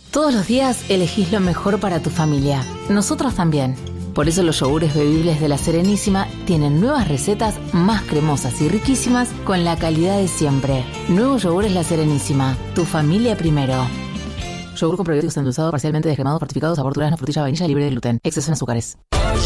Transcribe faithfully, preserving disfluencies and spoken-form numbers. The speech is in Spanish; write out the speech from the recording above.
Todos los días elegís lo mejor para tu familia. Nosotros también. Por eso los yogures bebibles de La Serenísima tienen nuevas recetas más cremosas y riquísimas con la calidad de siempre. Nuevos yogures La Serenísima. Tu familia primero. Yogur con probióticos endulzado, parcialmente descremado, fortificado, sabor durazno, frutilla, vainilla, libre de gluten. Exceso en azúcares.